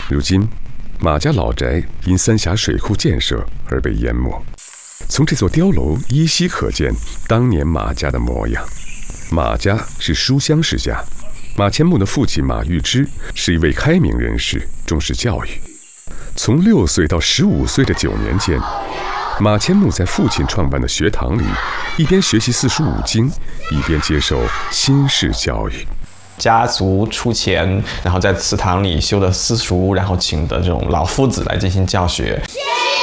如今，马家老宅因三峡水库建设而被淹没。从这座碉楼依稀可见当年马家的模样。马家是书香世家，马前木的父亲马玉之是一位开明人士，重视教育。从6岁到15岁的9年间，马前木在父亲创办的学堂里，一边学习四书五经，一边接受新式教育。 家族出钱，然后在祠堂里修的私塾，然后请的这种老夫子来进行教学。